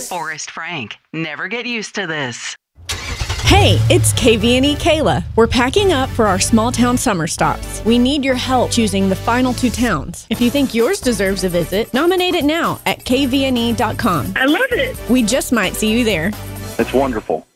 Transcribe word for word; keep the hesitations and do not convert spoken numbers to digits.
Forrest Frank. Never get used to this. Hey, it's K V N E Kayla. We're packing up for our small town summer stops. We need your help choosing the final two towns. If you think yours deserves a visit, nominate it now at K V N E dot com. I love it. We just might see you there. That's wonderful.